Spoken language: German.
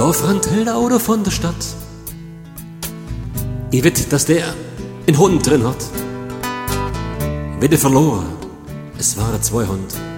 Da fand Hilda von der Stadt. Ich wett, dass der einen Hund drin hat. Wieder verloren, es waren 2 Hunde.